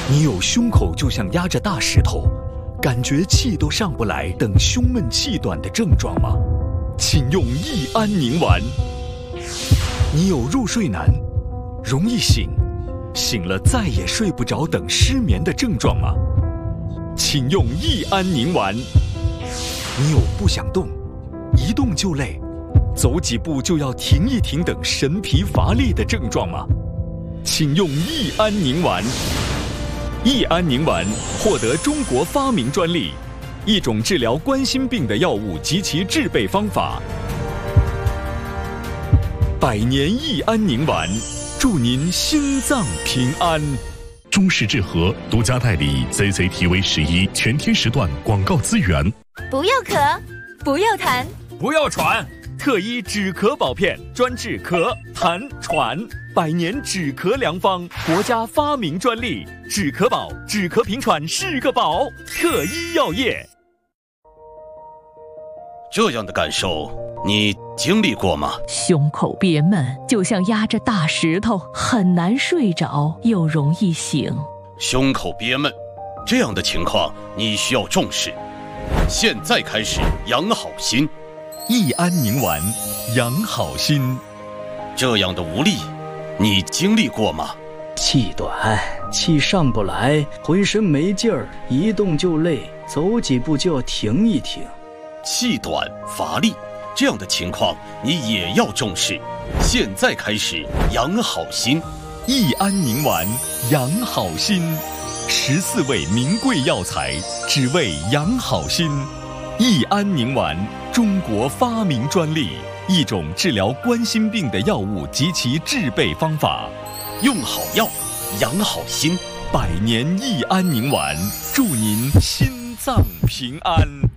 你有胸口就像压着大石头，感觉气都上不来等胸闷气短的症状吗？请用益安宁丸。你有入睡难、容易醒、醒了再也睡不着等失眠的症状吗？请用益安宁丸。你有不想动、一动就累、走几步就要停一停等神疲乏力的症状吗？请用益安宁丸。益安宁丸获得中国发明专利，一种治疗冠心病的药物及其制备方法。百年益安宁丸，祝您心脏平安。 中式治和独家代理 CCTV11全天时段广告资源。 不要咳，不要痰， 不要喘。 特医止咳宝片，专治咳、痰、喘，百年止咳良方，国家发明专利。止咳宝，止咳平喘是个宝。特医药业。 这样的感受，你经历过吗？ 胸口憋闷，就像压着大石头，很难睡着，又容易醒。 胸口憋闷，这样的情况你需要重视。现在开始养好心。 益安宁丸，养好心。 这样的无力，你经历过吗？ 气短，气上不来，浑身没劲儿，一动就累，走几步就要停一停。 气短乏力，这样的情况你也要重视。现在开始养好心。 益安宁丸，养好心。14味名贵药材，只为养好心。益安宁丸，中国发明专利，一种治疗冠心病的药物及其制备方法。 用好药，养好心。 百年益安宁丸，祝您心脏平安。